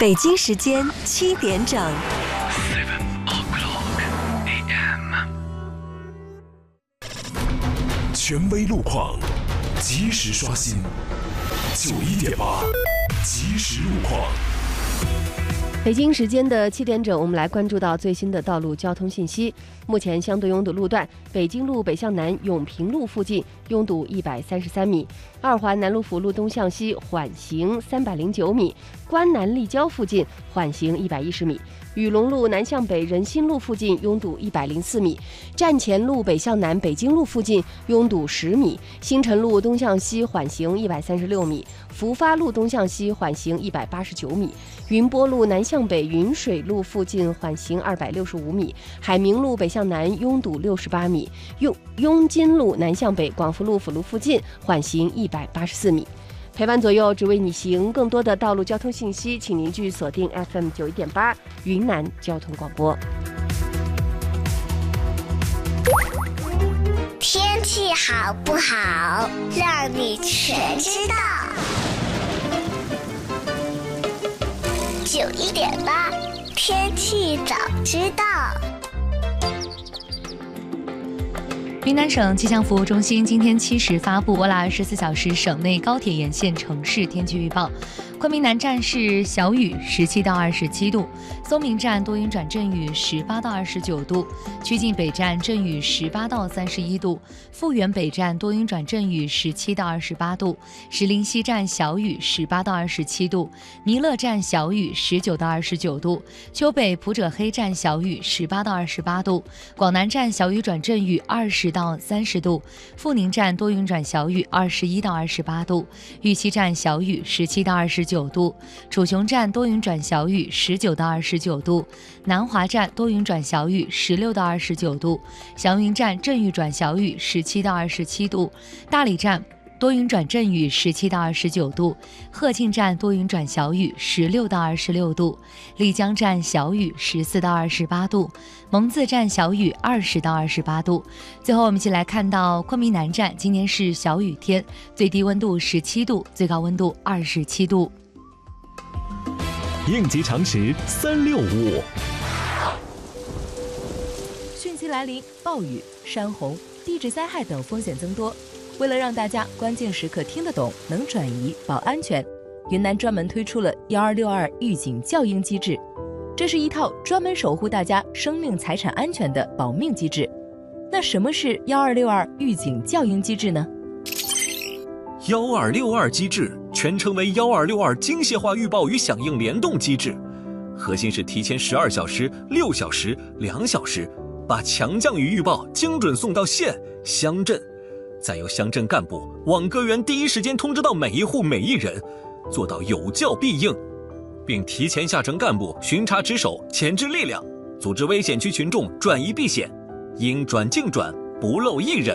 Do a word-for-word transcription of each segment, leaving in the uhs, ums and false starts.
北京时间七点整。 权威路况，及时刷新。九一点八，即时路况。 北京时间的七点整，我们来关注到最新的道路交通信息。目前相对拥堵路段，北京路北向南永平路附近拥堵一百三十三米，二环南路辅路东向西缓行三百零九米，关南立交附近缓行一百一十米，雨龙路南向北仁新路附近拥堵一百零四米，站前路北向南北京路附近拥堵十米，星辰路东向西缓行一百三十六米，福发路东向西缓行一百八十九米，云波路南向北云水路附近缓行二百六十五米，海明路北向南拥堵六十八米，雍雍金路南向北广福路辅路附近缓行一百八十四米。陪伴左右，只为你行。更多的道路交通信息，请您继续锁定 F M 九一点八云南交通广播。 天气好不好，让你全知道。九一点八，天气早知道。 云南省气象服务中心今天七时发布了二十四小时省内高铁沿线城市天气预报。昆明南站是小雨，十七到二十七度；松明站多云转阵雨，十八到二十九度；曲靖北站阵雨，十八到三十一度；富源北站多云转阵雨，十七到二十八度；石林西站小雨，十八到二十七度；弥勒站小雨，十九到二十九度；丘北普者黑站小雨，十八到二十八度；广南站小雨转阵雨，二十到三十度；富宁站多云转小雨，二十一到二十八度；玉溪站小雨，十七到二十九度；楚雄站多云转小雨，十九到二十九度；南华站多云转小雨，十六到二十九度；祥云站阵雨转小雨，十七到二十七度；大理站多云转阵雨，十七到二十九度；鹤庆站多云转小雨，十六到二十六度；丽江站小雨，十四到二十八度；蒙自站小雨，二十到二十八度。最后我们一起来看到昆明南站，今天是小雨天，最低温度十七度，最高温度二十七度。 应急常识三六五。 汛期来临，暴雨、山洪、地质灾害等风险增多。为了让大家关键时刻听得懂、能转移、保安全，云南专门推出了幺二六二预警校应机制。这是一套专门守护大家生命财产安全的保命机制。那什么是幺二六二预警校应机制呢？ 幺二六二机制全称为幺二六二精细化预报与响应联动机制，核心是提前十二小时、六小时、两小时，把强降雨预报精准送到县、乡镇，再由乡镇干部、网格员第一时间通知到每一户每一人，做到有教必应，并提前下呈干部巡查值守、前置力量，组织危险区群众转移避险，应转尽转，不漏一人。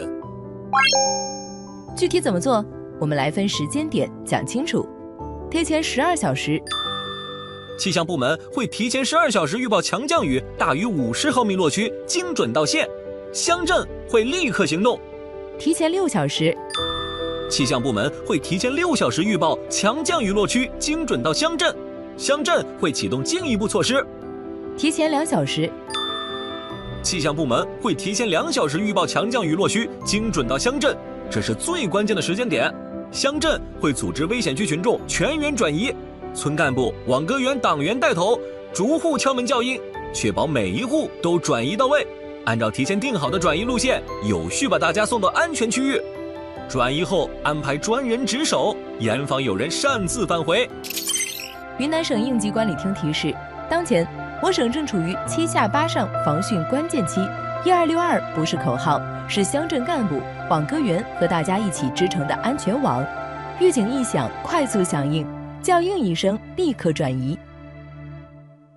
具体怎么做？我们来分时间点讲清楚。提前十二小时， 气象部门会提前十二小时预报强降雨大于五十毫米落区，精准到县，乡镇会立刻行动。 提前六小时， 气象部门会提前六小时预报强降雨落区，精准到乡镇，乡镇会启动进一步措施。 提前两小时， 气象部门会提前两小时预报强降雨落区，精准到乡镇，这是最关键的时间点。乡镇会组织危险区群众全员转移，村干部、网格员、党员带头，逐户敲门校应，确保每一户都转移到位，按照提前定好的转移路线，有序把大家送到安全区域。转移后安排专人值守，严防有人擅自返回。 云南省应急管理厅提示，当前我省正处于七下八上防汛关键期，一二六二不是口号，是乡镇干部、网格员和大家一起织成的安全网。预警一响，快速响应，校应一声，立刻转移。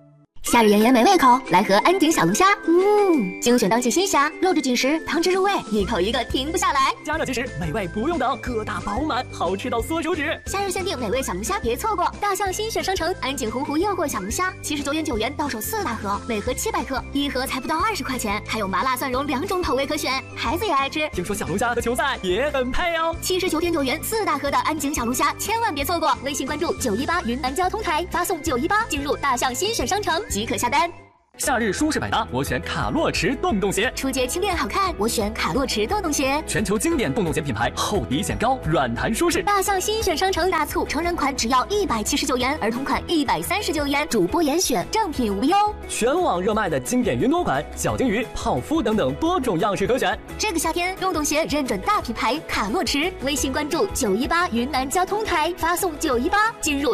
夏日炎炎没胃口，来盒安井小龙虾。嗯，精选当季新虾，肉质紧实，汤汁入味，一口一个停不下来。 加热即食，美味不用等，个大饱满，好吃到缩手指。 夏日限定美味小龙虾，别错过！大象新选商城安井洪湖诱惑小龙虾，七十九点九元到手四大盒，每盒七百克，一盒才不到二十块钱，还有麻辣蒜蓉两种口味可选，孩子也爱吃。 听说小龙虾和球赛也很配哦。 七十九点九元四大盒的安井小龙虾，千万别错过！微信关注九一八云南交通台，发送九一八进入大象新选商城即可下单。 夏日舒适百搭，我选卡洛驰洞洞鞋。 出街轻便好看，我选卡洛驰洞洞鞋。 全球经典洞洞鞋品牌，厚底显高，软弹舒适。 大象新选商城大促，成人款只要一百七十九元，儿童款一百三十九元，主播严选，正品无忧。 全网热卖的经典云朵款、小金鱼、泡芙等等多种样式可选。 这个夏天，洞洞鞋认准大品牌卡洛驰，微信关注九一八云南交通台，发送九一八进入